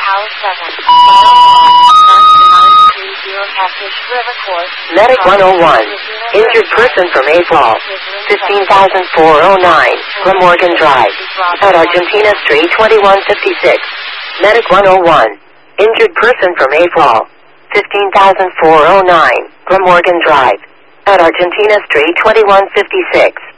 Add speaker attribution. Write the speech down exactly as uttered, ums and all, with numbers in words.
Speaker 1: Tower seven.
Speaker 2: Medic one oh one. Injured person from A F A L. fifteen thousand four oh nine. Glamorgan Drive. At Argentina Street twenty-one fifty-six. Medic one oh one. Injured person from A F A L. fifteen thousand four oh nine. Glamorgan Drive. At Argentina Street twenty-one fifty-six.